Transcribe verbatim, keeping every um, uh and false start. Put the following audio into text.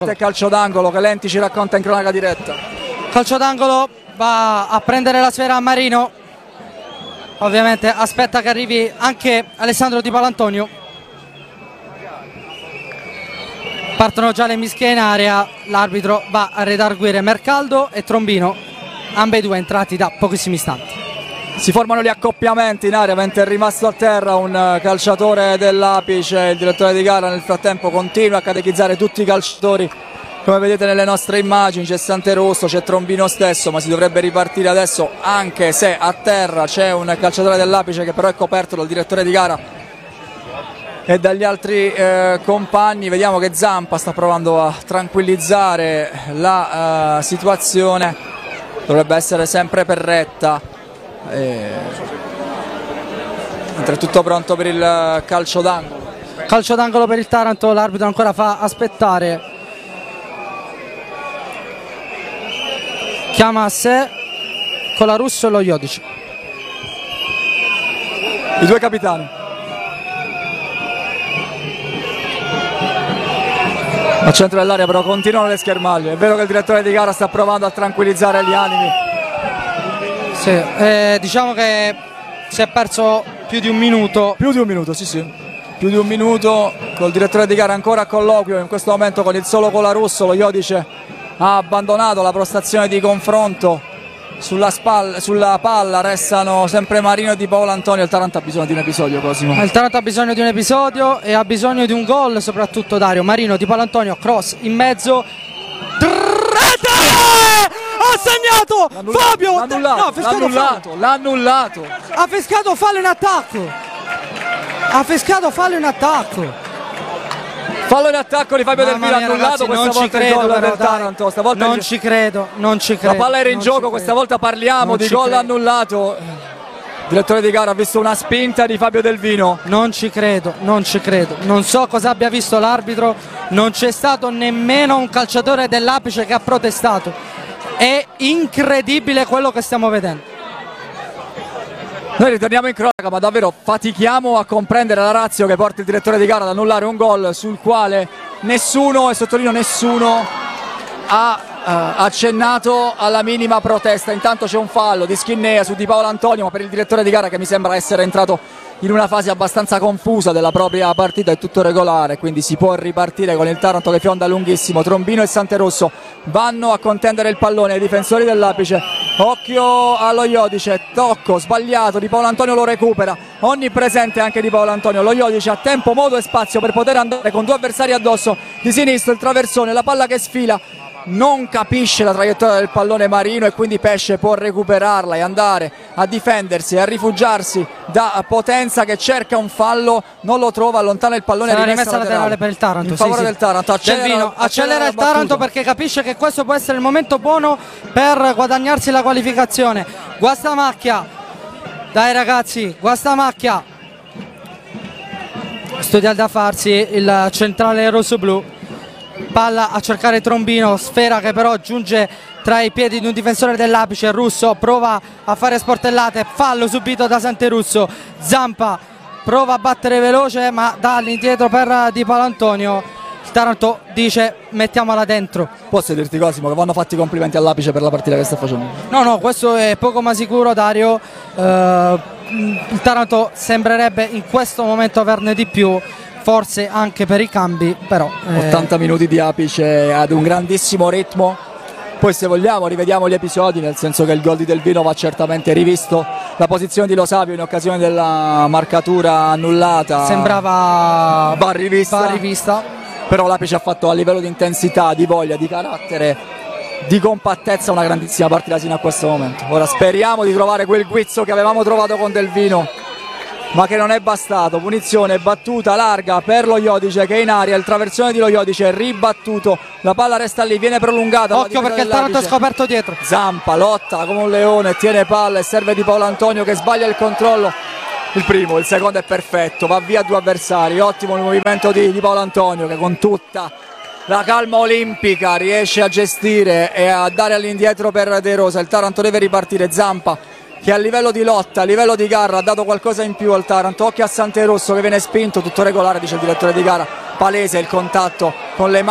Calcio d'angolo che Lenti ci racconta in cronaca diretta. Calcio d'angolo, va a prendere la sfera a Marino, ovviamente aspetta che arrivi anche Alessandro Di Paolantonio. Partono già le mischie in area, l'arbitro va a redarguire Mercaldo e Trombino, ambedue entrati da pochissimi istanti. Si formano gli accoppiamenti in area mentre è rimasto a terra un calciatore dell'Apice. Il direttore di gara nel frattempo continua a catechizzare tutti i calciatori, come vedete nelle nostre immagini. C'è Santerosso, c'è Trombino stesso, ma si dovrebbe ripartire adesso, anche se a terra c'è un calciatore dell'Apice che però è coperto dal direttore di gara e dagli altri eh, compagni. Vediamo che Zampa sta provando a tranquillizzare la uh, situazione, dovrebbe essere sempre per retta. E... mentre è tutto pronto per il calcio d'angolo. Calcio d'angolo per il Taranto, l'arbitro ancora fa aspettare, chiama a sé Colarusso e lo Iodice, i due capitani. Al centro dell'area però continuano le schermaglie. È vero che il direttore di gara sta provando a tranquillizzare gli animi. Sì, eh, diciamo che si è perso più di un minuto. Più di un minuto, sì sì. Più di un minuto col direttore di gara ancora a colloquio. In questo momento con il solo Colarusso lo Iodice ha abbandonato la postazione di confronto. Sulla, spalla, sulla palla restano sempre Marino e Di Paolantonio. Il Taranto ha bisogno di un episodio, Cosimo. Il Taranto ha bisogno di un episodio e ha bisogno di un gol soprattutto, Dario. Marino, Di Paolantonio, cross in mezzo. Ha segnato L'annull- Fabio, l'annullato, no, ha fischiato l'annullato, fallo. l'annullato. Ha fischiato fallo in attacco. Ha fischiato fallo in attacco. Fallo in attacco di Fabio Del Vino, annullato. Ragazzi, questa non ci volta credo, il gol però, del Taranto. Stavolta non il... ci credo, non ci credo. La palla era in non gioco, questa volta parliamo Non di ci gol credo. annullato. Il direttore di gara ha visto una spinta di Fabio Del Vino. Non ci credo, non ci credo. Non so cosa abbia visto l'arbitro. Non c'è stato nemmeno un calciatore dell'Apice che ha protestato. È incredibile quello che stiamo vedendo. Noi ritorniamo in cronaca, ma davvero fatichiamo a comprendere la ratio che porta il direttore di gara ad annullare un gol sul quale nessuno, e sottolineo nessuno, ha uh, accennato alla minima protesta. Intanto c'è un fallo di Schinnea su Di Paolantonio, ma per il direttore di gara, che mi sembra essere entrato in una fase abbastanza confusa della propria partita, è tutto regolare, quindi si può ripartire con il Taranto che fionda lunghissimo. Trombino e Santerosso vanno a contendere il pallone ai difensori dell'Apice. Occhio allo Iodice, tocco sbagliato, Di Paolantonio lo recupera, onnipresente anche Di Paolantonio. Lo Iodice ha tempo, modo e spazio per poter andare con due avversari addosso. Di sinistro il traversone, la palla che sfila, non capisce la traiettoria del pallone Marino e quindi Pesce può recuperarla e andare a difendersi e a rifugiarsi da Potenza che cerca un fallo, non lo trova, allontana il pallone. Sarà rimessa laterale per il Taranto, in favore sì, del Taranto. Del Vino accelera, accelera il Taranto perché capisce che questo può essere il momento buono per guadagnarsi la qualificazione. Guastamacchia, dai ragazzi, Guastamacchia studia da farsi il centrale rossoblu. Palla a cercare Trombino, sfera che però giunge tra i piedi di un difensore dell'Apice. Russo prova a fare sportellate, fallo subito da Santerusso. Zampa prova a battere veloce ma dà all'indietro per Di Paolantonio. Il Taranto dice mettiamola dentro. Posso dirti, Cosimo, che vanno fatti i complimenti all'Apice per la partita che sta facendo? No, no, questo è poco ma sicuro, Dario. eh, Il Taranto sembrerebbe in questo momento averne di più, forse anche per i cambi, però eh... ottanta minuti di Apice ad un grandissimo ritmo. Poi se vogliamo rivediamo gli episodi, nel senso che il gol di Del Vino va certamente rivisto. La posizione di Lo Savio in occasione della marcatura annullata sembrava va rivista, va rivista. Però l'Apice ha fatto a livello di intensità, di voglia, di carattere, di compattezza una grandissima partita sino a questo momento. Ora speriamo di trovare quel guizzo che avevamo trovato con Del Vino, ma che non è bastato. Punizione, battuta larga per lo Iodice che è in aria, il traversone di lo Iodice è ribattuto, la palla resta lì, viene prolungata. Occhio perché il Taranto è scoperto dietro. Zampa lotta come un leone, tiene palla e serve Di Paolantonio che sbaglia il controllo. Il primo, il secondo è perfetto, va via due avversari. Ottimo il movimento di, di Paolantonio che con tutta la calma olimpica riesce a gestire e a dare all'indietro per De Rosa. Il Taranto deve ripartire. Zampa che a livello di lotta, a livello di gara ha dato qualcosa in più al Taranto. Occhio a Santerosso che viene spinto, tutto regolare dice il direttore di gara, palese il contatto con le mani.